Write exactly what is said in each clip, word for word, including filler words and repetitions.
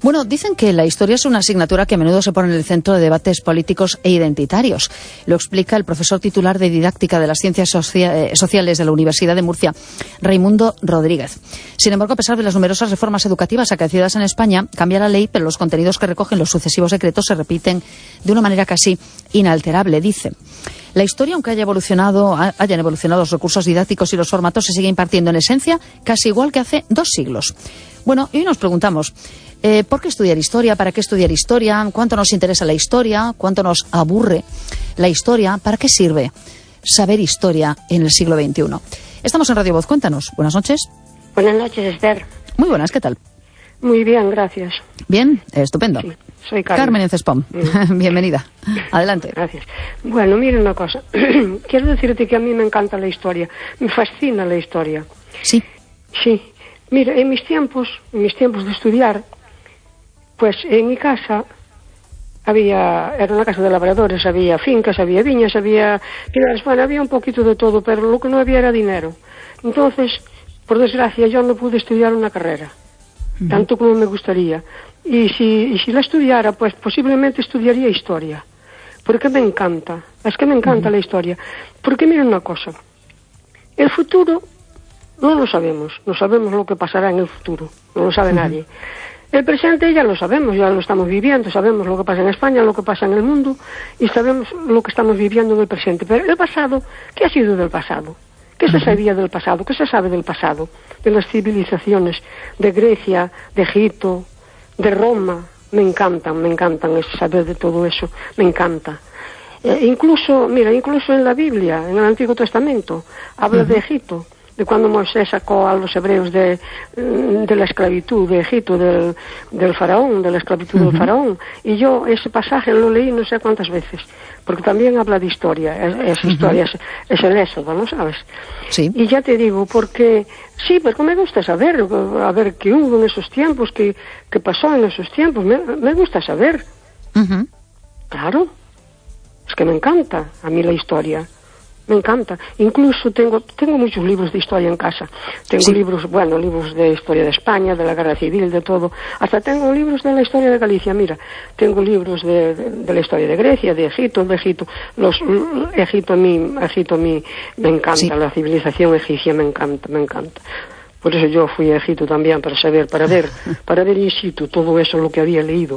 Bueno, dicen que la historia es una asignatura que a menudo se pone en el centro de debates políticos e identitarios. Lo explica el profesor titular de Didáctica de las Ciencias Socia- Sociales de la Universidad de Murcia, Raimundo Rodríguez. Sin embargo, a pesar de las numerosas reformas educativas acaecidas en España, cambia la ley, pero los contenidos que recogen los sucesivos decretos se repiten de una manera casi inalterable, dice. La historia, aunque haya evolucionado, hayan evolucionado los recursos didácticos y los formatos, se sigue impartiendo en esencia casi igual que hace dos siglos. Bueno, y hoy nos preguntamos, eh, ¿por qué estudiar historia? ¿Para qué estudiar historia? ¿Cuánto nos interesa la historia? ¿Cuánto nos aburre la historia? ¿Para qué sirve saber historia en el siglo veintiuno? Estamos en Radio Voz, cuéntanos. Buenas noches. Buenas noches, Esther. Muy buenas, ¿qué tal? Muy bien, gracias. Bien, estupendo. Sí, soy Carmen. Carmen en Cespón. Mm. Bienvenida. Adelante. Gracias. Bueno, mira una cosa. Quiero decirte que a mí me encanta la historia. Me fascina la historia. Sí. Sí. Mira, en mis tiempos, en mis tiempos de estudiar, pues en mi casa había, era una casa de labradores, había fincas, había viñas, había pilares, bueno, había un poquito de todo, pero lo que no había era dinero. Entonces, por desgracia, yo no pude estudiar una carrera, uh-huh. tanto como me gustaría. Y si, y si la estudiara, pues posiblemente estudiaría historia, porque me encanta, es que me encanta uh-huh. la historia. Porque mira una cosa, el futuro no lo sabemos, no sabemos lo que pasará en el futuro, no lo sabe uh-huh. nadie. El presente ya lo sabemos, ya lo estamos viviendo, sabemos lo que pasa en España, lo que pasa en el mundo, y sabemos lo que estamos viviendo en el presente. Pero el pasado, ¿qué ha sido del pasado? ¿Qué se sabía del pasado? ¿Qué se sabe del pasado? De las civilizaciones de Grecia, de Egipto, de Roma. Me encantan, me encantan ese saber de todo eso, me encanta. Eh, incluso, mira, incluso en la Biblia, en el Antiguo Testamento, habla uh-huh. de Egipto, de cuando Moisés sacó a los hebreos de, de la esclavitud de Egipto, del, del faraón, de la esclavitud uh-huh. del faraón. Y yo ese pasaje lo leí no sé cuántas veces, porque también habla de historia, es, es uh-huh. historia, es, es el Éxodo, ¿no sabes? Sí. Y ya te digo, porque, sí, porque me gusta saber, a ver qué hubo en esos tiempos, qué, qué pasó en esos tiempos, me, me gusta saber. Uh-huh. Claro, es que me encanta a mí la historia. Me encanta. Incluso tengo tengo muchos libros de historia en casa. Tengo sí. libros, bueno, libros de historia de España, de la Guerra Civil, de todo. Hasta tengo libros de la historia de Galicia. Mira, tengo libros de, de, de la historia de Grecia, de Egipto, de Egipto. Los, Egipto a mí, Egipto a mí me encanta. Sí. La civilización egipcia me encanta, me encanta. Por eso yo fui a Egipto también, para saber, para ver, para ver in situ todo eso, lo que había leído.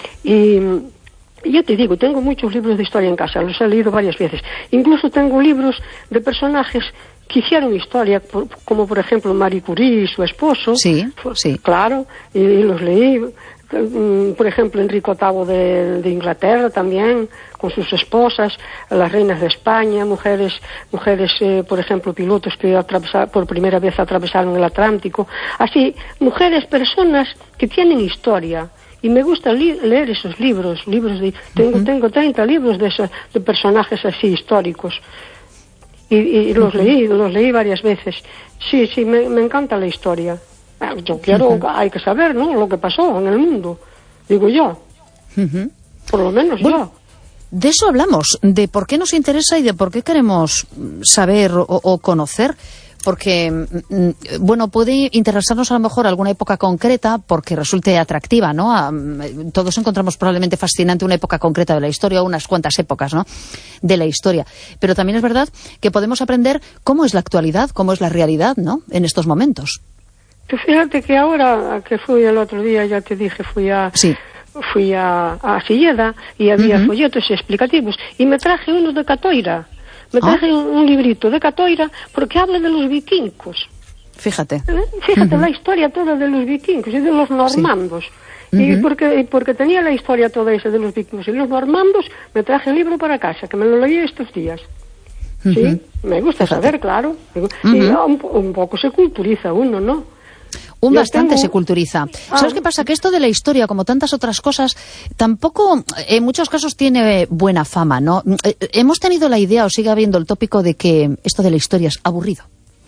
Y yo te digo, tengo muchos libros de historia en casa, los he leído varias veces. Incluso tengo libros de personajes que hicieron historia, como por ejemplo Marie Curie y su esposo. Sí, sí. Claro, y, y los leí. Por ejemplo, Enrique octavo de, de Inglaterra también, con sus esposas, las reinas de España, mujeres, mujeres eh, por ejemplo, pilotos que atravesaron, por primera vez atravesaron el Atlántico. Así, mujeres, personas que tienen historia. Y me gusta li- leer esos libros, libros de, tengo, uh-huh. tengo treinta libros de, esos, de personajes así históricos. Y, y los uh-huh. leí, los leí varias veces. Sí, sí, me, me encanta la historia. Yo quiero, uh-huh. hay que saber, ¿no?, lo que pasó en el mundo, digo yo. Uh-huh. Por lo menos bueno, yo. De eso hablamos, de por qué nos interesa y de por qué queremos saber o, o conocer. Porque, bueno, puede interesarnos a lo mejor alguna época concreta porque resulte atractiva, ¿no? A, todos encontramos probablemente fascinante una época concreta de la historia o unas cuantas épocas, ¿no?, de la historia. Pero también es verdad que podemos aprender cómo es la actualidad, cómo es la realidad, ¿no?, en estos momentos. Tú fíjate que ahora que fui el otro día, ya te dije, fui a... Sí. Fui a, a Silleda y había uh-huh. folletos explicativos y me traje unos de Catoira. Me traje ¿Ah? un, un librito de Catoira porque habla de los vikingos. Fíjate. ¿Eh? Fíjate uh-huh. la historia toda de los vikingos y de los normandos. Sí. Uh-huh. Y porque, porque tenía la historia toda esa de los vikingos y los normandos, me traje el libro para casa, que me lo leí estos días. Uh-huh. Sí, me gusta Fíjate. saber, claro. Uh-huh. Y un, un poco se culturiza uno, ¿no? Un Yo bastante tengo... se culturiza. Ah. ¿Sabes qué pasa? Que esto de la historia, como tantas otras cosas, tampoco, en muchos casos, tiene buena fama, ¿no? Hemos tenido la idea, o sigue habiendo el tópico de que esto de la historia es aburrido.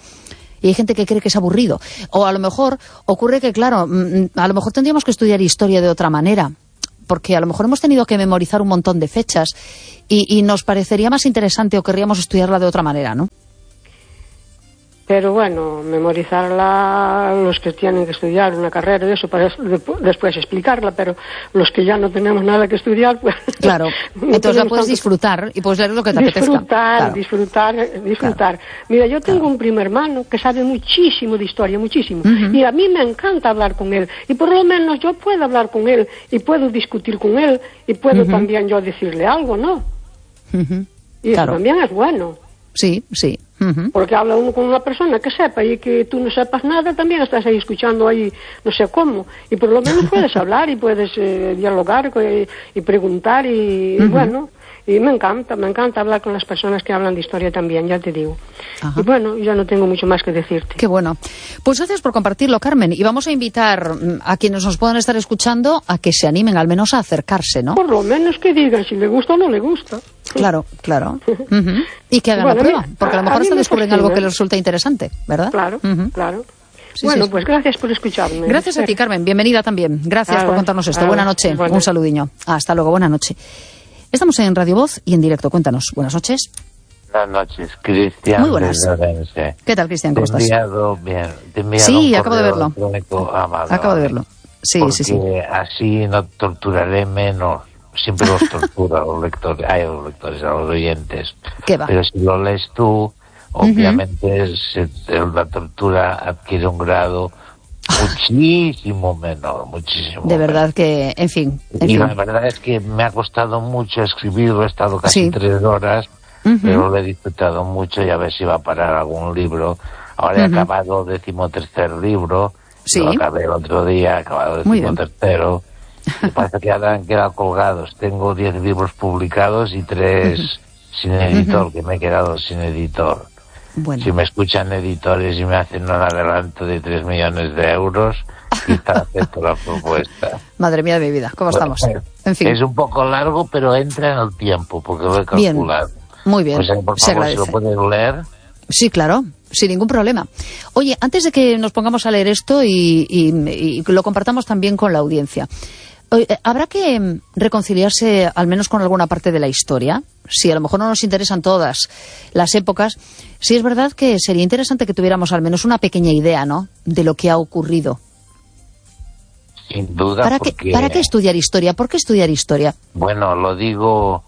Y hay gente que cree que es aburrido. O a lo mejor ocurre que, claro, a lo mejor tendríamos que estudiar historia de otra manera. Porque a lo mejor hemos tenido que memorizar un montón de fechas y, y nos parecería más interesante o querríamos estudiarla de otra manera, ¿no? Pero bueno, memorizarla los que tienen que estudiar una carrera y eso para después explicarla, pero los que ya no tenemos nada que estudiar, pues... Claro, no entonces la puedes tanto... disfrutar y puedes leer lo que te disfrutar, apetezca. Disfrutar, disfrutar, disfrutar. Claro. Mira, yo tengo claro. un primo hermano que sabe muchísimo de historia, muchísimo, uh-huh. y a mí me encanta hablar con él, y por lo menos yo puedo hablar con él, y puedo discutir con él, y puedo uh-huh. también yo decirle algo, ¿no? Uh-huh. Y claro. eso también es bueno. Sí, sí. Uh-huh. Porque habla uno con una persona que sepa y que tú no sepas nada, también estás ahí escuchando ahí no sé cómo, y por lo menos puedes hablar y puedes eh, dialogar y, y preguntar y, uh-huh. y bueno, y me encanta, me encanta hablar con las personas que hablan de historia también, ya te digo. Uh-huh. Y bueno, ya no tengo mucho más que decirte. Qué bueno. Pues gracias por compartirlo, Carmen, y vamos a invitar a quienes nos puedan estar escuchando a que se animen al menos a acercarse, ¿no? Por lo menos que digan si le gusta o no le gusta. Claro, claro. Uh-huh. Y que hagan bueno, la prueba, porque a lo mejor hasta descubren fascina. algo que les resulta interesante, ¿verdad? Claro, uh-huh. claro. Sí, bueno, sí. pues gracias por escucharme. Gracias a ti, Carmen. Bienvenida también. Gracias ah, por contarnos esto. Ah, buena noche. Bueno. Un saludiño. Hasta luego. Buena noche. Estamos en Radio Voz y en directo. Cuéntanos. Buenas noches. Buenas noches, Cristian. Muy buenas. ¿Qué tal, Cristian? ¿Cómo estás? Enviado, bien. Te he enviado sí, un acabo de verlo. Ah, vale, acabo vale. de verlo. Sí, Porque sí, sí. así no torturaré menos. Siempre los tortura a los lectores, ay, a los lectores, a los oyentes. ¿Qué va? Pero si lo lees tú, obviamente uh-huh. se, la tortura adquiere un grado muchísimo menor, muchísimo De verdad menor. que, en fin. En y fin. la verdad es que me ha costado mucho escribirlo, he estado casi sí. tres horas, uh-huh. pero lo he disfrutado mucho y a ver si va a parar algún libro. Ahora he uh-huh. acabado decimotercer libro, sí. lo acabé el otro día, he acabado decimotercero. Me parece que ahora han quedado colgados. Tengo diez libros publicados y tres uh-huh. sin editor, uh-huh. que me he quedado sin editor. Bueno. Si me escuchan editores y me hacen un adelanto de tres millones de euros, quizá acepto la propuesta. Madre mía de mi vida, ¿cómo bueno, estamos? En fin. Es un poco largo, pero entra en el tiempo, porque lo he calculado. Bien. Muy bien, pues, por se favor, agradece. si lo pueden leer. Sí, claro, sin ningún problema. Oye, antes de que nos pongamos a leer esto y, y, y lo compartamos también con la audiencia, ¿habrá que reconciliarse al menos con alguna parte de la historia? Si a lo mejor no nos interesan todas las épocas, sí es verdad que sería interesante que tuviéramos al menos una pequeña idea, ¿no?, de lo que ha ocurrido. Sin duda. ¿Para, porque... qué, ¿Para qué estudiar historia? ¿Por qué estudiar historia? Bueno, lo digo,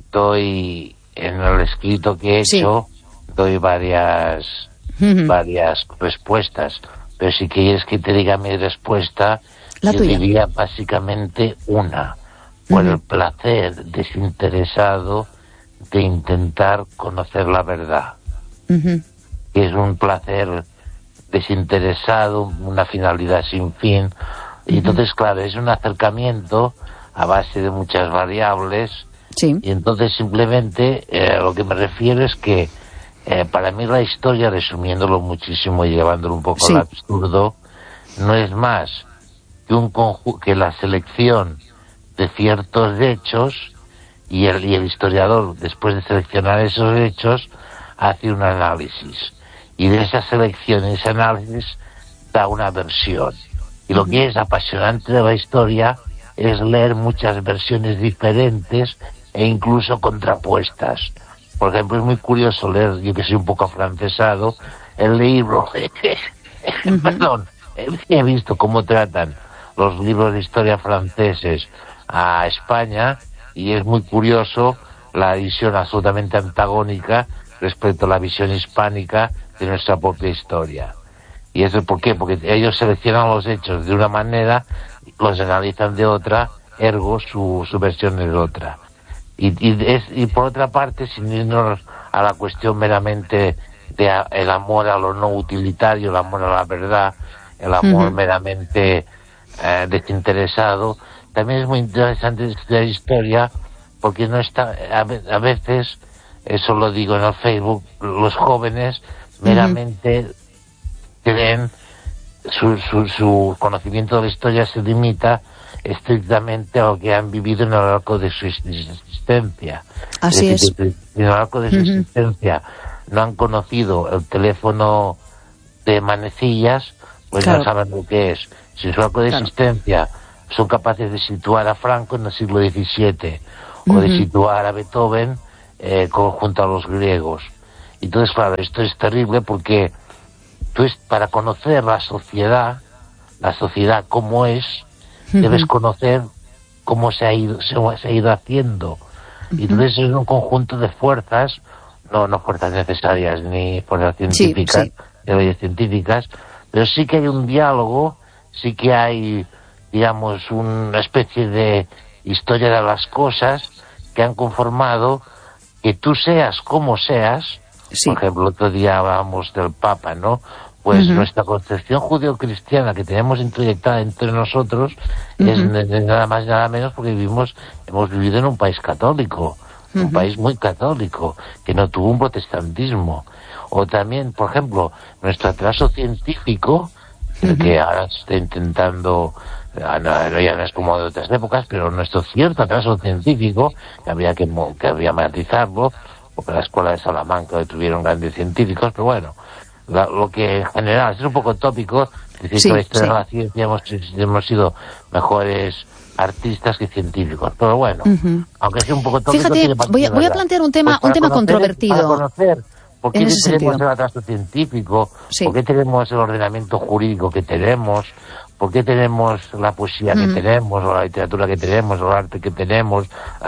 doy en el escrito que he hecho, sí. doy varias, uh-huh. varias respuestas, pero si quieres que te diga mi respuesta... La Yo tuya. diría básicamente una, por uh-huh. el placer desinteresado de intentar conocer la verdad. Uh-huh. Que es un placer desinteresado, una finalidad sin fin. Y uh-huh. entonces, claro, es un acercamiento a base de muchas variables. Sí. Y entonces simplemente eh, lo que me refiero es que eh, para mí la historia, resumiéndolo muchísimo y llevándolo un poco sí. al absurdo, no es más que un conju- que la selección de ciertos hechos y el, y el historiador, después de seleccionar esos hechos, hace un análisis, y de esa selección y ese análisis da una versión. Y lo que es apasionante de la historia es leer muchas versiones diferentes e incluso contrapuestas. Por ejemplo, es muy curioso leer, yo que soy un poco afrancesado, el libro uh-huh. perdón, he visto cómo tratan los libros de historia franceses a España, y es muy curioso la visión absolutamente antagónica respecto a la visión hispánica de nuestra propia historia. ¿Y eso por qué? Porque ellos seleccionan los hechos de una manera, los analizan de otra, ergo su, su versión es otra. Y, y, es, y por otra parte, sin irnos a la cuestión meramente de a, el amor a lo no utilitario, el amor a la verdad, el amor uh-huh. meramente eh, desinteresado, también es muy interesante estudiar historia, porque no está, a, a veces, eso lo digo en el Facebook, los jóvenes meramente uh-huh. creen, su, su, su conocimiento de la historia se limita estrictamente a lo que han vivido en el arco de su existencia. Así es. es. Decir, en el arco de su uh-huh. existencia no han conocido el teléfono de manecillas, pues claro. no saben lo que es. Si en su arco de claro. existencia son capaces de situar a Franco en el siglo diecisiete, uh-huh. o de situar a Beethoven eh, junto a los griegos. Entonces, claro, esto es terrible porque tú es, para conocer la sociedad, la sociedad como es, debes conocer cómo se ha ido, se, se ha ido haciendo. Y entonces es un conjunto de fuerzas, no, no fuerzas necesarias ni fuerzas científicas, sí, sí. de leyes científicas, pero sí que hay un diálogo, sí que hay, digamos, una especie de historia de las cosas que han conformado que tú seas como seas. Sí. Por ejemplo, el otro día hablábamos del Papa, ¿no? Pues uh-huh. nuestra concepción judeocristiana que tenemos introyectada entre nosotros uh-huh. es nada más y nada menos porque vivimos, hemos vivido en un país católico, uh-huh. un país muy católico, que no tuvo un protestantismo. O también, por ejemplo, nuestro atraso científico, uh-huh. que ahora se está intentando, ya no es como de otras épocas, pero nuestro cierto atraso científico, que habría que, que habría matizarlo, porque la escuela de Salamanca tuvieron grandes científicos, pero bueno, La, lo que en general es un poco tópico, decir sí, que la historia sí. de la ciencia hemos, hemos sido mejores artistas que científicos, pero bueno, uh-huh. aunque sea un poco tópico... Fíjate, voy a, voy a plantear un tema, pues un tema conocer, controvertido. Para conocer por qué tenemos sentido. el atraso científico, sí. por qué tenemos el ordenamiento jurídico que tenemos, por qué tenemos la poesía uh-huh. que tenemos, o la literatura que tenemos, o el arte que tenemos,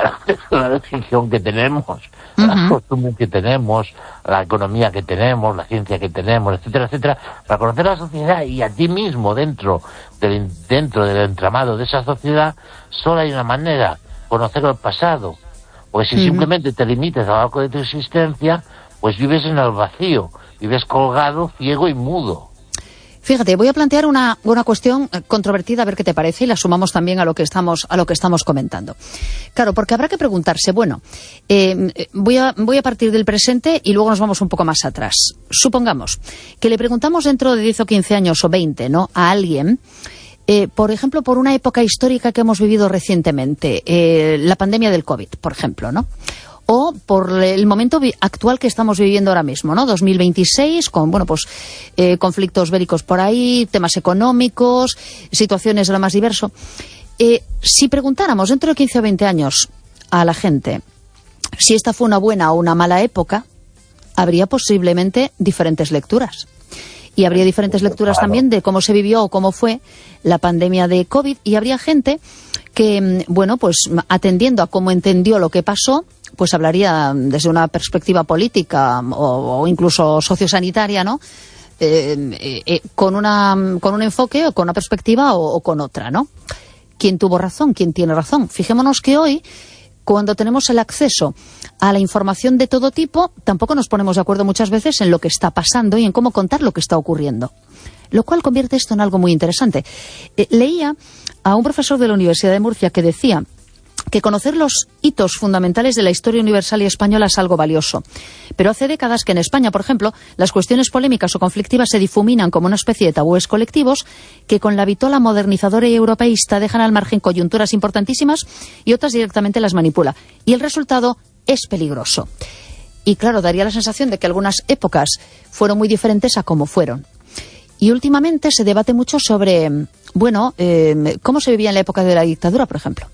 la religión que tenemos, uh-huh. las costumbres que tenemos, la economía que tenemos, la ciencia que tenemos, etcétera, etcétera, para conocer la sociedad y a ti mismo dentro del, dentro del entramado de esa sociedad, solo hay una manera, conocer el pasado. Porque si uh-huh. simplemente te limites al arco de tu existencia, pues vives en el vacío, vives colgado, ciego y mudo. Fíjate, voy a plantear una, una cuestión controvertida, a ver qué te parece, y la sumamos también a lo que estamos, a lo que estamos comentando. Claro, porque habrá que preguntarse, bueno, eh, voy a, voy a partir del presente y luego nos vamos un poco más atrás. Supongamos que le preguntamos dentro de diez o quince años o veinte, ¿no?, a alguien, eh, por ejemplo, por una época histórica que hemos vivido recientemente, eh, la pandemia del COVID, por ejemplo, ¿no?, o por el momento actual que estamos viviendo ahora mismo, ¿no? dos mil veintiséis, con, bueno, pues, eh, conflictos bélicos por ahí, temas económicos, situaciones de lo más diverso. Eh, si preguntáramos dentro de quince o veinte años a la gente si esta fue una buena o una mala época, habría posiblemente diferentes lecturas. Y habría diferentes lecturas también de cómo se vivió o cómo fue la pandemia de COVID, y habría gente que, bueno, pues atendiendo a cómo entendió lo que pasó, pues hablaría desde una perspectiva política o, o incluso sociosanitaria, ¿no? Eh, eh, con una con un enfoque o con una perspectiva o, o con otra, ¿no? ¿Quién tuvo razón? ¿Quién tiene razón? Fijémonos que hoy, cuando tenemos el acceso a la información de todo tipo, tampoco nos ponemos de acuerdo muchas veces en lo que está pasando y en cómo contar lo que está ocurriendo, lo cual convierte esto en algo muy interesante. Eh, leía a un profesor de la Universidad de Murcia que decía que conocer los hitos fundamentales de la historia universal y española es algo valioso. Pero hace décadas que en España, por ejemplo, las cuestiones polémicas o conflictivas se difuminan como una especie de tabúes colectivos que con la vitola modernizadora y europeísta dejan al margen coyunturas importantísimas y otras directamente las manipula. Y el resultado es peligroso. Y claro, daría la sensación de que algunas épocas fueron muy diferentes a cómo fueron. Y últimamente se debate mucho sobre, bueno, eh, cómo se vivía en la época de la dictadura, por ejemplo.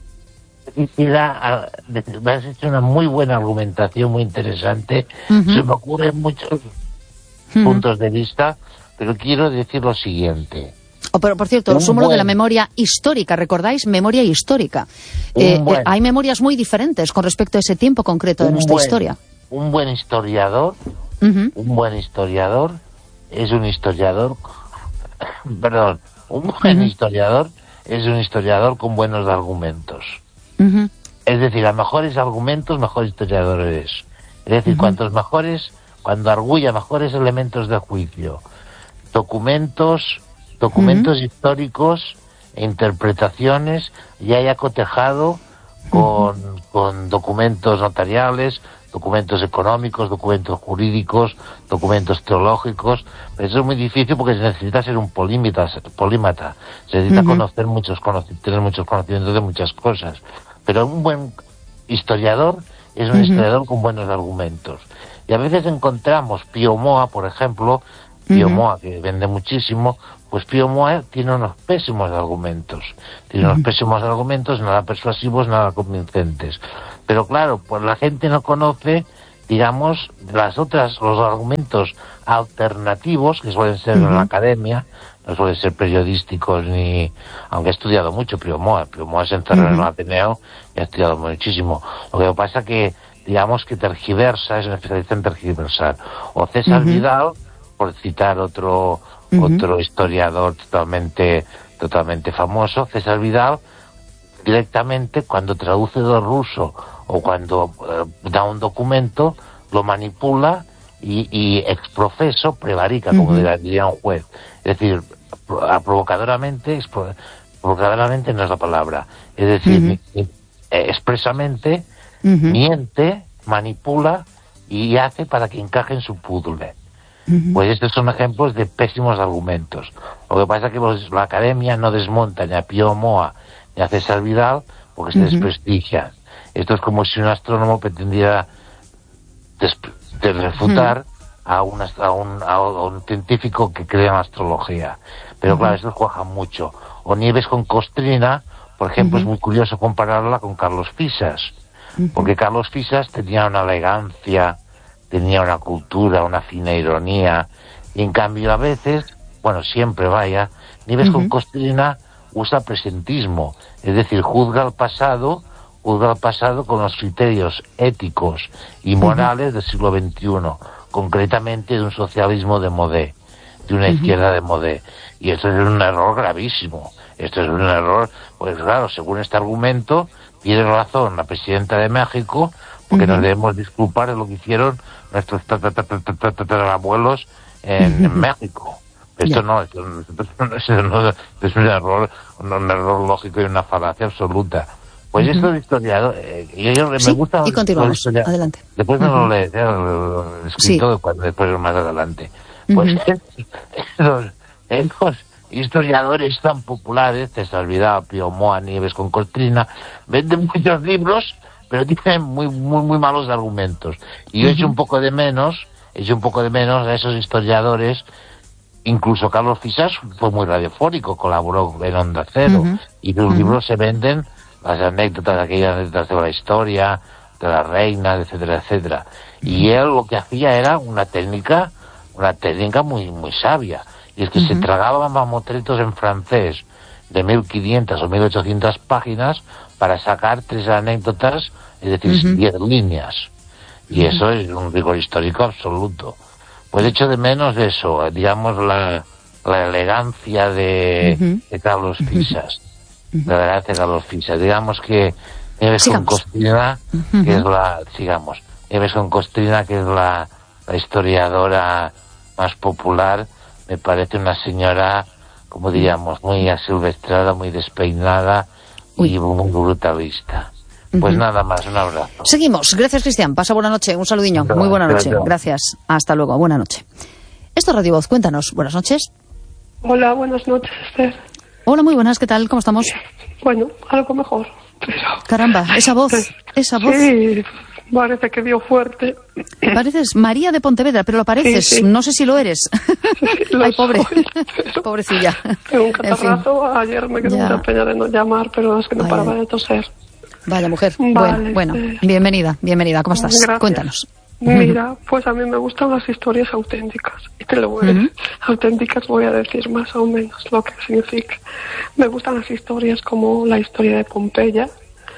Y la, me has hecho una muy buena argumentación, muy interesante. Uh-huh. Se me ocurren muchos uh-huh. puntos de vista, pero quiero decir lo siguiente. Oh, pero por cierto, sumo lo de la memoria histórica, ¿recordáis? Memoria histórica. Eh, buen, eh, hay memorias muy diferentes con respecto a ese tiempo concreto de nuestra buen, historia. Un buen historiador, uh-huh. un buen historiador es un historiador, perdón, un buen uh-huh. historiador es un historiador con buenos argumentos. Uh-huh. Es decir, a mejores argumentos, mejor historiador eres. Es decir, uh-huh. cuantos mejores, cuando arguya mejores elementos de juicio, documentos, documentos uh-huh. históricos e interpretaciones, y haya cotejado con, uh-huh. con documentos notariales, documentos económicos, documentos jurídicos, documentos teológicos. Pero eso es muy difícil porque se necesita ser un polímata, polímata. Se necesita uh-huh. conocer muchos, tener muchos conocimientos de muchas cosas. Pero un buen historiador es un uh-huh. historiador con buenos argumentos. Y a veces encontramos Pío Moa, por ejemplo, Pío uh-huh. Moa, que vende muchísimo, pues Pío Moa tiene unos pésimos argumentos. Tiene uh-huh. unos pésimos argumentos, nada persuasivos, nada convincentes. Pero claro, pues la gente no conoce digamos, las otras, los argumentos alternativos que suelen ser uh-huh. en la academia, no suelen ser periodísticos ni, aunque he estudiado mucho Priomoa, Priomoa se encerró uh-huh. en el Ateneo y ha estudiado muchísimo. Lo que pasa que, digamos que tergiversa, es un especialista en tergiversar. O César uh-huh. Vidal, por citar otro, uh-huh. otro historiador totalmente, totalmente famoso, César Vidal, directamente cuando traduce del ruso o cuando eh, da un documento, lo manipula y, y ex profeso prevarica, uh-huh. como diría un juez. Es decir, provocadoramente, provocadoramente no es la palabra, es decir, uh-huh. eh, expresamente uh-huh. miente, manipula y hace para que encaje en su puzzle. Uh-huh. Pues estos son ejemplos de pésimos argumentos. Lo que pasa es que los, la academia no desmonta ni a Pío Moa ni a César Vidal porque se uh-huh. desprestigian. Esto es como si un astrónomo pretendiera desp- de refutar uh-huh. a, un, a, un, a un científico que crea en astrología. Pero uh-huh. claro, eso juega mucho. O Nieves con Costrina, por ejemplo, uh-huh. es muy curioso compararla con Carlos Fisas, uh-huh. porque Carlos Fisas tenía una elegancia, tenía una cultura, una fina ironía, y en cambio a veces, bueno, siempre vaya, Nieves uh-huh. con Costrina usa presentismo, es decir, juzga el pasado, juzga el pasado con los criterios éticos y morales uh-huh. del siglo veintiuno, concretamente de un socialismo de modé, de una uh-huh. izquierda de modé. Y esto es un error gravísimo. Esto es un error, pues claro, según este argumento, tiene razón la presidenta de México, porque uh-huh. nos debemos disculpar de lo que hicieron nuestros abuelos en, uh-huh. en México. Esto yeah. no, esto, esto no, esto es un error, un, un error lógico y una falacia absoluta. Pues uh-huh. esto de historiador, eh, yo, yo me sí, gusta... y continuamos, adelante. Después me uh-huh. lo lees, eh, lo he escrito sí. después más adelante. Pues uh-huh. estos, estos historiadores tan populares, César Vidal, Pío Moa, Nieves con Costrina, venden muchos libros, pero tienen muy muy muy malos argumentos. Y yo uh-huh. echo un poco de menos, echo un poco de menos a esos historiadores. Incluso Carlos Fisas fue muy radiofónico, colaboró en Onda Cero, uh-huh. y los uh-huh. libros se venden, las anécdotas, aquellas anécdotas de la historia, de la reina, etcétera, etcétera. Uh-huh. Y él lo que hacía era una técnica, una técnica muy muy sabia, y es que uh-huh. se tragaba mamotretos en francés de mil quinientas o mil ochocientas páginas para sacar tres anécdotas, es decir, uh-huh. diez líneas. Y uh-huh. eso es un rigor histórico absoluto. Pues echo de menos eso, digamos, la, la elegancia de, uh-huh. de Carlos Fisas. Uh-huh. La elegancia de Carlos Fisas. Digamos que Nieves con Costrina, uh-huh. que es la, sigamos, Nieves con Costrina, que es la, la historiadora más popular, me parece una señora, como diríamos, muy asilvestrada, muy despeinada Uy. y muy brutalista. Pues uh-huh. nada más, un abrazo. Seguimos. Gracias, Cristian. Pasa buena noche. Un saludiño. Muy buena noche. Gracias. Hasta luego. Buena noche. Esto es Radio Voz. Cuéntanos. Buenas noches. Hola, buenas noches, Esther. Hola, muy buenas. ¿Qué tal? ¿Cómo estamos? Bueno, algo mejor. Pero... Caramba, esa voz. Esa voz. Sí, parece que dio fuerte. Pareces María de Pontevedra, pero lo pareces. Sí, sí. No sé si lo eres. Sí, lo Ay, pobre. Soy, pero... Pobrecilla. Tengo un catarrazo. En fin. Ayer me quedó mucha pena de no llamar, pero es que no Ay, paraba de toser. Vaya mujer. Vale, bueno, bueno eh, bienvenida, bienvenida. ¿Cómo estás? Gracias. Cuéntanos. Mira, pues a mí me gustan las historias auténticas. Y te lo voy a decir. Uh-huh. Auténticas voy a decir más o menos lo que significa. Me gustan las historias como la historia de Pompeya,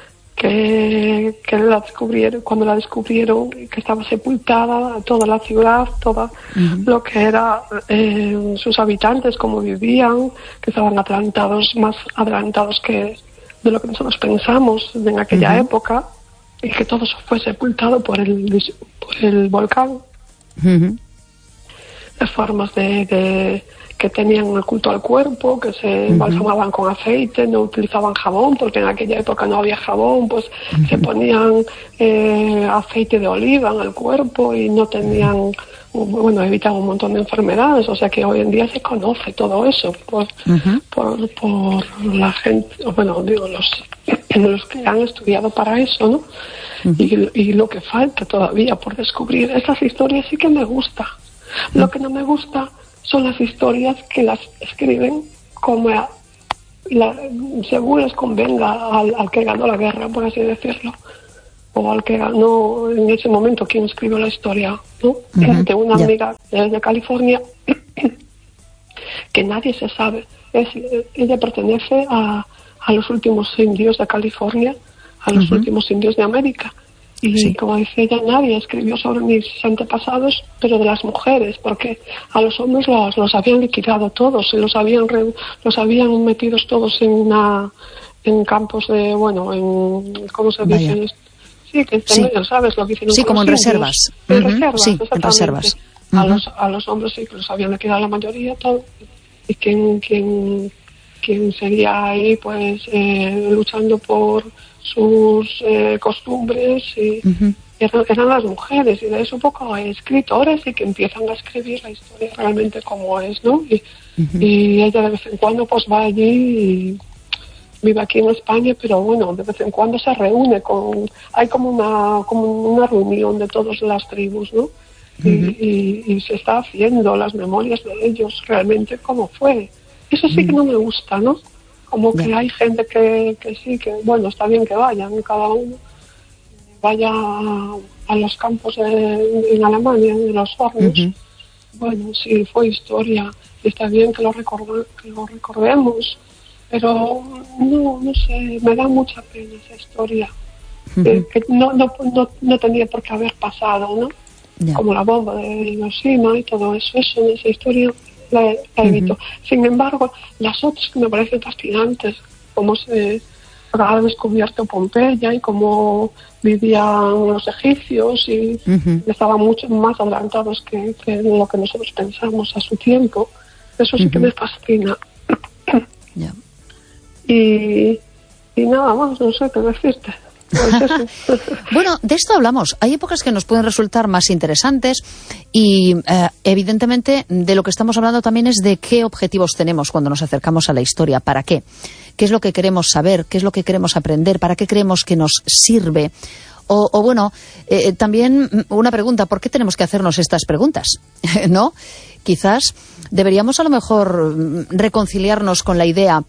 que, que la descubrieron, cuando la descubrieron, que estaba sepultada toda la ciudad, todo uh-huh. lo que era eh, sus habitantes, cómo vivían, que estaban adelantados, más adelantados que de lo que nosotros pensamos en aquella uh-huh. época, y que todo eso fue sepultado por el, por el volcán. Uh-huh. Las formas de, de que tenían el culto al cuerpo, que se embalsamaban uh-huh. con aceite, no utilizaban jabón, porque en aquella época no había jabón, pues uh-huh. se ponían eh, aceite de oliva en el cuerpo y no tenían, bueno, evitaban un montón de enfermedades. O sea que hoy en día se conoce todo eso por, uh-huh. por, por la gente, bueno, digo, los, los que han estudiado para eso, ¿no? Uh-huh. Y, y lo que falta todavía por descubrir. Esas historias sí que me gusta. Uh-huh. Lo que no me gusta son las historias que las escriben como a, la, según les convenga al, al que ganó la guerra, por así decirlo. o al que ganó en ese momento quien escribió la historia, ¿no? Uh-huh. De una yeah. amiga de California que nadie se sabe. Es, ella pertenece a, a los últimos indios de California, a los uh-huh. últimos indios de América. Y sí. como dice ella, nadie escribió sobre mis antepasados, pero de las mujeres, porque a los hombres los, los habían liquidado todos, los habían re, los habían metidos todos en una en campos de, bueno, en, ¿cómo se dice? Sí, que sí. También, ¿sabes lo que hicieron? Sí, como en reservas. En uh-huh. reservas, sí, en reservas. Uh-huh. A los a los hombres sí que los habían liquidado la mayoría, todo. Y quien quien quien sería ahí, pues, eh, luchando por sus eh, costumbres y uh-huh. eran, eran las mujeres, y de eso poco hay escritores y que empiezan a escribir la historia realmente como es, ¿no? Y, uh-huh. y ella de vez en cuando pues va allí y vive aquí en España, pero bueno, de vez en cuando se reúne con, hay como una como una reunión de todas las tribus, ¿no? Uh-huh. Y, y, y se está haciendo las memorias de ellos realmente cómo fue. Eso sí uh-huh. que no me gusta, ¿no? Como que hay gente que, que sí, que bueno, está bien que vayan, cada uno vaya a, a los campos de, en Alemania, en los hornos. Uh-huh. Bueno, sí, fue historia, y está bien que lo, record, que lo recordemos, pero no, no sé, me da mucha pena esa historia, uh-huh. que, que no, no, no, no tenía por qué haber pasado, ¿no? Yeah. Como la bomba de Hiroshima y todo eso, eso, esa historia la, la evito. Uh-huh. Sin embargo, las otras que me parecen fascinantes, cómo se ha descubierto Pompeya y cómo vivían los egipcios y uh-huh. estaban mucho más adelantados que, que lo que nosotros pensamos a su tiempo, eso sí uh-huh. que me fascina. Yeah. y, y nada más, no sé qué decirte. Pues eso. Bueno, de esto hablamos. Hay épocas que nos pueden resultar más interesantes y eh, evidentemente de lo que estamos hablando también es de qué objetivos tenemos cuando nos acercamos a la historia. ¿Para qué? ¿Qué es lo que queremos saber? ¿Qué es lo que queremos aprender? ¿Para qué creemos que nos sirve? O, o bueno, eh, también una pregunta, ¿por qué tenemos que hacernos estas preguntas? ¿No? Quizás deberíamos a lo mejor reconciliarnos con la idea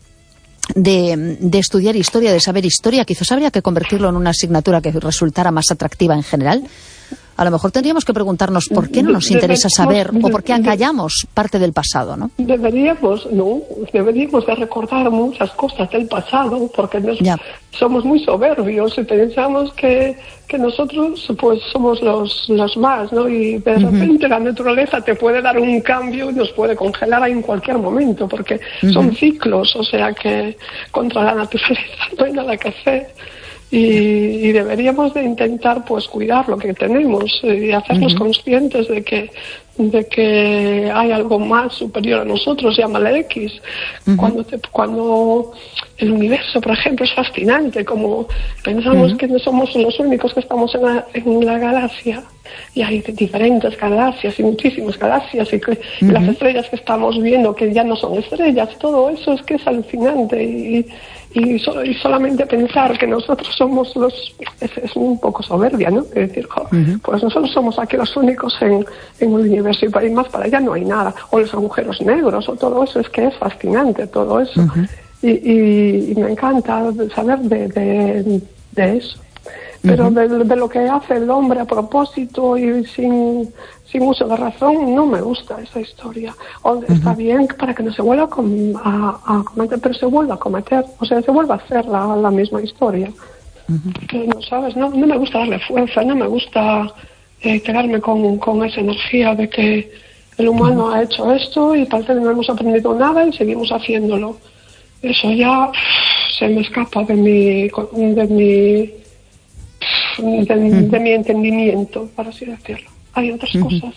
De, de estudiar historia, de saber historia. Quizás habría que convertirlo en una asignatura que resultara más atractiva en general. A lo mejor tendríamos que preguntarnos por qué no nos interesa saber o por qué acallamos parte del pasado, ¿no? Deberíamos, no, deberíamos de recordar muchas cosas del pasado, porque nos, somos muy soberbios y pensamos que, que nosotros pues somos los, los más, ¿no? Y de repente uh-huh. la naturaleza te puede dar un cambio y nos puede congelar ahí en cualquier momento, porque uh-huh. son ciclos, o sea que contra la naturaleza no hay nada que hacer. Y, y deberíamos de intentar pues cuidar lo que tenemos y hacernos uh-huh. conscientes de que de que hay algo más superior a nosotros, llámale X. Uh-huh. Cuando te, cuando el universo, por ejemplo, es fascinante, como pensamos uh-huh. que no somos los únicos que estamos en la, en la galaxia, y hay diferentes galaxias y muchísimas galaxias y, que, uh-huh. y las estrellas que estamos viendo que ya no son estrellas, todo eso es que es alucinante y Y, so, y solamente pensar que nosotros somos los... Es, es un poco soberbia, ¿no? Es decir, jo, uh-huh. pues nosotros somos aquí los únicos en, en el universo y para ir más para allá no hay nada. O los agujeros negros o todo eso, es que es fascinante todo eso. Uh-huh. y, y, y me encanta saber de, de, de eso. Pero uh-huh. de, de lo que hace el hombre a propósito y sin... sin uso de razón, no me gusta esa historia. O, uh-huh. Está bien para que no se vuelva a, com- a, a cometer, pero se vuelva a cometer, o sea, se vuelva a hacer la, la misma historia. Uh-huh. No, ¿sabes? No, no me gusta darle fuerza, no me gusta eh, quedarme con, con esa energía de que el humano uh-huh. ha hecho esto y parece que no hemos aprendido nada y seguimos haciéndolo. Eso ya se me escapa de mi... de mi de, uh-huh. de mi entendimiento, para así decirlo. Hay otras uh-huh. cosas.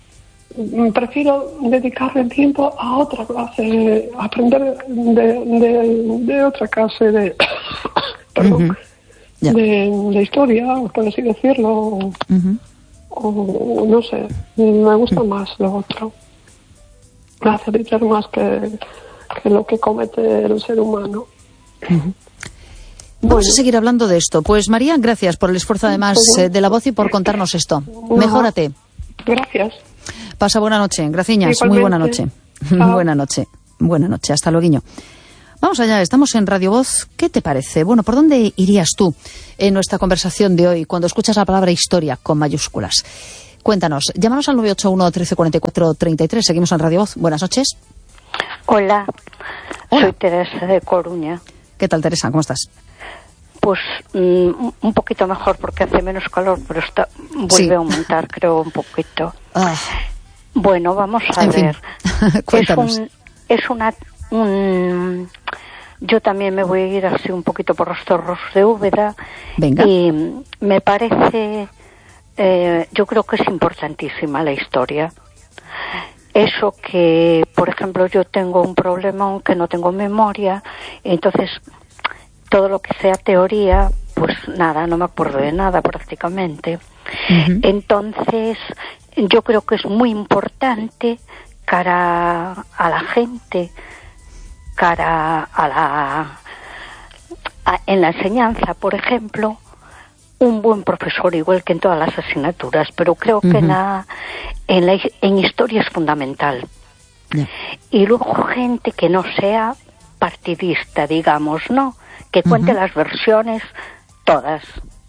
Prefiero dedicarle el tiempo a otra clase, a aprender de, de, de otra clase de, perdón, uh-huh. yeah. de, de historia, por así decirlo, uh-huh. o no sé, me gusta uh-huh. más lo otro. Me hace evitar más que, que lo que comete el ser humano. Uh-huh. Vamos bueno. a seguir hablando de esto. Pues María, gracias por el esfuerzo además bueno. eh, de la voz y por contarnos esto. No. Mejórate. Gracias. Pasa buena noche, graciñas. Igualmente. Muy buena noche. Chao. Buena noche. Buena noche. Hasta luego. Vamos allá, estamos en Radio Voz. ¿Qué te parece? Bueno, ¿por dónde irías tú en nuestra conversación de hoy cuando escuchas la palabra historia con mayúsculas? Cuéntanos, llámanos al nueve ocho uno, trece cuarenta y cuatro, treinta y tres. Seguimos en Radio Voz. Buenas noches. Hola, Hola. Soy Teresa de Coruña. ¿Qué tal, Teresa? ¿Cómo estás? Pues mm, un poquito mejor porque hace menos calor, pero está, vuelve Sí. a aumentar, creo, un poquito. Ah, Bueno, vamos a en fin, ver. cuéntanos. Es, un, es una... Un, yo también me voy a ir así un poquito por los torros de Úbeda. Venga. Y me parece... Eh, yo creo que es importantísima la historia. Eso que, por ejemplo, yo tengo un problema aunque no tengo memoria, entonces todo lo que sea teoría, pues nada, no me acuerdo de nada prácticamente. Uh-huh. Entonces, yo creo que es muy importante cara a la gente, cara a la... a, en la enseñanza, por ejemplo, un buen profesor, igual que en todas las asignaturas, pero creo Uh-huh. que en la, en la en historia es fundamental. Yeah. Y luego gente que no sea partidista, digamos, ¿no? Que cuente Uh-huh. las versiones todas.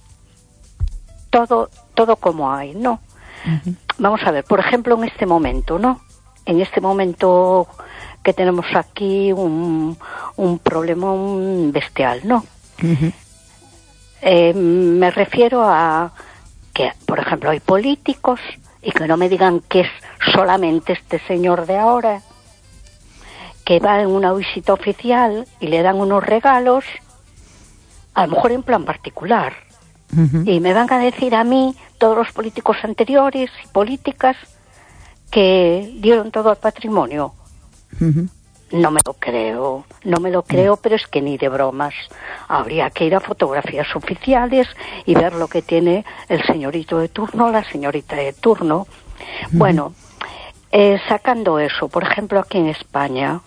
Todo, todo como hay, ¿no? Uh-huh. Vamos a ver, por ejemplo, en este momento, ¿no? En este momento que tenemos aquí un, un problema bestial, ¿no? Uh-huh. Eh, me refiero a que, por ejemplo, hay políticos y que no me digan que es solamente este señor de ahora que va en una visita oficial y le dan unos regalos, a lo mejor en plan particular, Uh-huh. y me van a decir a mí, todos los políticos anteriores y políticas, que dieron todo al patrimonio. Uh-huh. No me lo creo, no me lo creo, pero es que ni de bromas. Habría que ir a fotografías oficiales y ver lo que tiene el señorito de turno, la señorita de turno. Uh-huh. Bueno, eh, sacando eso, por ejemplo, aquí en España,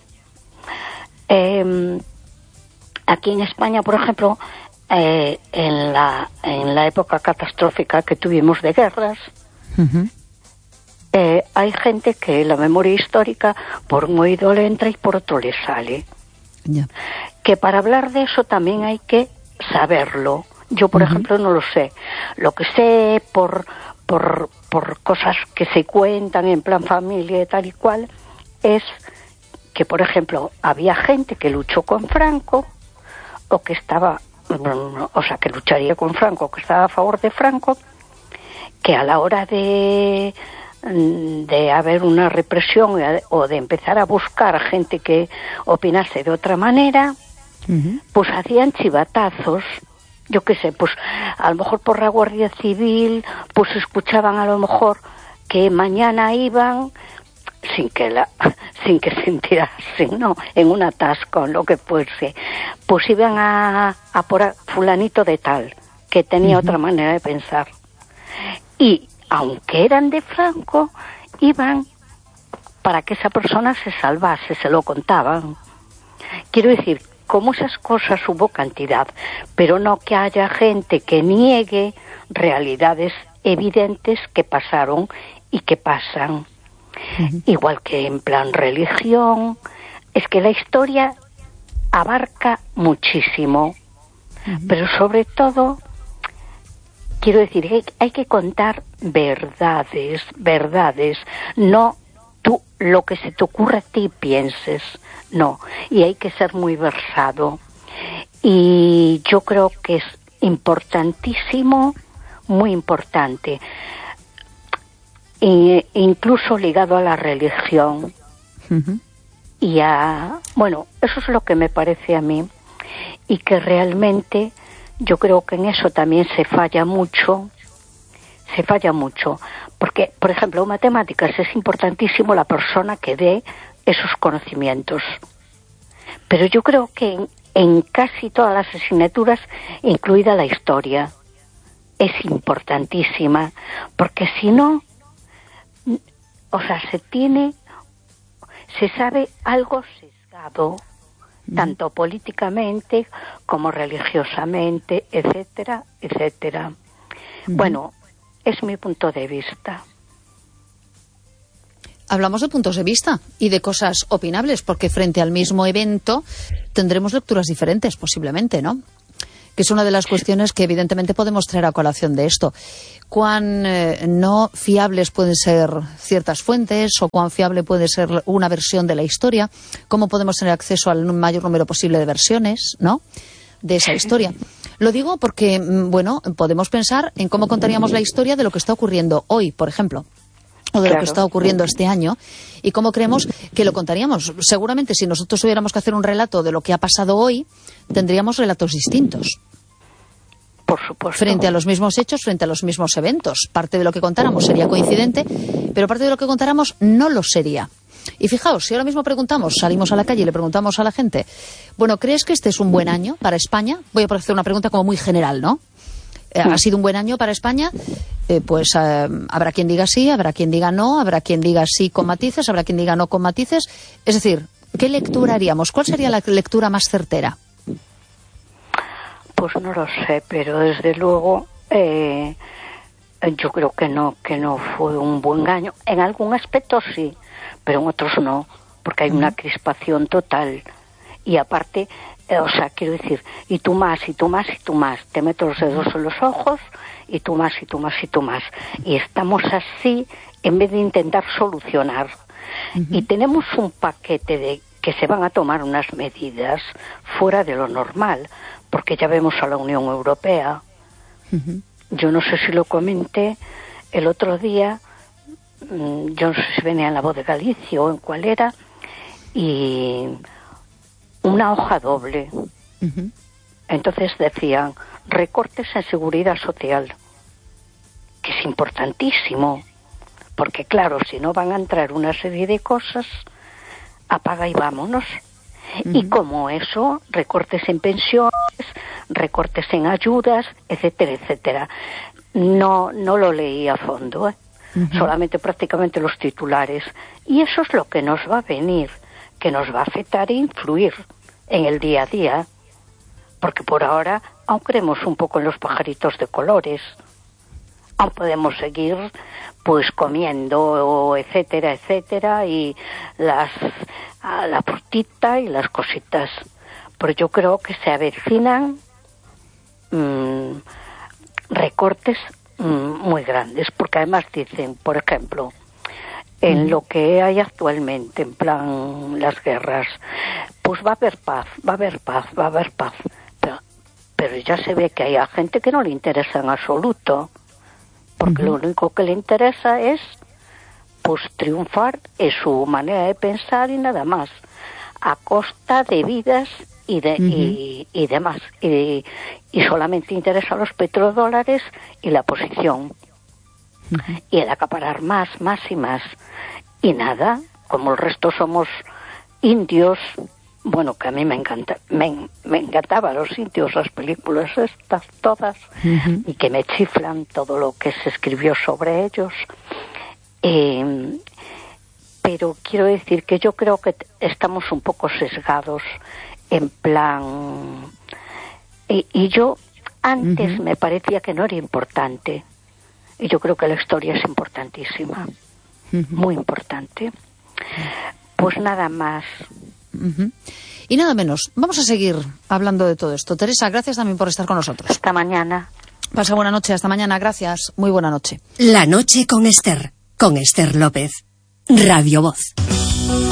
eh, aquí en España, por ejemplo, eh, en la en la época catastrófica que tuvimos de guerras, Uh-huh. Eh, hay gente que la memoria histórica por un oído le entra y por otro le sale. Yeah. Que para hablar de eso también hay que saberlo. Yo, por uh-huh. ejemplo, no lo sé. Lo que sé por, por, por cosas que se cuentan en plan familia y tal y cual, es que, por ejemplo, había gente que luchó con Franco, o que estaba, o sea, que lucharía con Franco, que estaba a favor de Franco, que a la hora de... de haber una represión o de empezar a buscar gente que opinase de otra manera, uh-huh. pues hacían chivatazos, yo qué sé, pues a lo mejor por la Guardia Civil, pues escuchaban a lo mejor que mañana iban sin que la sin que se enterasen, no, en un atasco, en lo que fuese, pues iban a, a por a fulanito de tal, que tenía uh-huh. otra manera de pensar. Y aunque eran de Franco, iban para que esa persona se salvase, se lo contaban. Quiero decir, como esas cosas hubo cantidad, pero no que haya gente que niegue realidades evidentes que pasaron y que pasan. Uh-huh. Igual que en plan religión, es que la historia abarca muchísimo, uh-huh. pero sobre todo... Quiero decir, hay, hay que contar verdades, verdades, no tú lo que se te ocurre a ti pienses, no, y hay que ser muy versado. Y yo creo que es importantísimo, muy importante, e incluso ligado a la religión. Uh-huh. Y a, bueno, eso es lo que me parece a mí, y que realmente... Yo creo que en eso también se falla mucho, se falla mucho, porque, por ejemplo, en matemáticas es importantísimo la persona que dé esos conocimientos, pero yo creo que en, en casi todas las asignaturas, incluida la historia, es importantísima, porque si no, o sea, se tiene, se sabe algo sesgado, tanto políticamente como religiosamente, etcétera, etcétera. Uh-huh. Bueno, es mi punto de vista. hablamos de puntos de vista y de cosas opinables, porque frente al mismo evento tendremos lecturas diferentes, posiblemente, ¿no? Que es una de las cuestiones que evidentemente podemos traer a colación de esto. Cuán eh, no fiables pueden ser ciertas fuentes o cuán fiable puede ser una versión de la historia, cómo podemos tener acceso al mayor número posible de versiones, ¿no?, de esa historia. Lo digo porque, bueno, podemos pensar en cómo contaríamos la historia de lo que está ocurriendo hoy, por ejemplo, o de claro. lo que está ocurriendo este año, y cómo creemos que lo contaríamos. Seguramente si nosotros tuviéramos que hacer un relato de lo que ha pasado hoy, tendríamos relatos distintos. Por supuesto. Frente a los mismos hechos, frente a los mismos eventos. Parte de lo que contáramos sería coincidente, pero parte de lo que contáramos no lo sería. Y fijaos, si ahora mismo preguntamos, salimos a la calle y le preguntamos a la gente, bueno, ¿crees que este es un buen año para España? Voy a hacer una pregunta como muy general, ¿no? ¿Ha sido un buen año para España? Eh, pues eh, habrá quien diga sí, habrá quien diga no, habrá quien diga sí con matices, habrá quien diga no con matices. Es decir, ¿qué lectura haríamos? ¿Cuál sería la lectura más certera? Pues no lo sé, pero desde luego eh, yo creo que no, que no fue un buen año. En algún aspecto sí, pero en otros no, porque hay una crispación total. Y aparte, eh, o sea, quiero decir, y tú más, y tú más, y tú más. Te meto los dedos en los ojos, y tú más, y tú más, y tú más. Y estamos así en vez de intentar solucionar. Uh-huh. Y tenemos un paquete de que se van a tomar unas medidas fuera de lo normal, porque ya vemos a la Unión Europea. Uh-huh. Yo no sé si lo comenté el otro día, yo no sé si venía en La Voz de Galicia o en cuál era, y una hoja doble. Uh-huh. Entonces decían, recortes en seguridad social, que es importantísimo, porque claro, si no van a entrar una serie de cosas, apaga y vámonos. Uh-huh. Y como eso, recortes en pensiones, recortes en ayudas, etcétera, etcétera. No, no lo leí a fondo, ¿eh? Uh-huh. Solamente prácticamente los titulares. Y eso es lo que nos va a venir, que nos va a afectar e influir en el día a día. Porque por ahora aún creemos un poco en los pajaritos de colores. Aún podemos seguir pues comiendo, etcétera, etcétera, y las la frutita y las cositas. Pero yo creo que se avecinan mmm, recortes mmm, muy grandes, porque además dicen, por ejemplo, en lo que hay actualmente, en plan las guerras, pues va a haber paz, va a haber paz, va a haber paz. Pero, pero ya se ve que hay a gente que no le interesa en absoluto, porque uh-huh. lo único que le interesa es pues triunfar en su manera de pensar y nada más, a costa de vidas y de uh-huh. y, y demás, y, y solamente interesa los petrodólares y la posición, uh-huh. y el acaparar más, más y más, y nada, como el resto somos indios. Bueno, que a mí me encanta, me, me encantaban los indios, las películas estas todas, uh-huh. y que me chiflan todo lo que se escribió sobre ellos. Eh, pero quiero decir que yo creo que estamos un poco sesgados en plan, y, y yo antes uh-huh. me parecía que no era importante, y yo creo que la historia es importantísima, uh-huh. muy importante. Pues nada más. Uh-huh. Y nada menos, vamos a seguir hablando de todo esto. Teresa, gracias también por estar con nosotros. Hasta mañana. Pasa buena noche, hasta mañana, gracias. Muy buena noche. La noche con Esther, con Esther López. Radio Voz.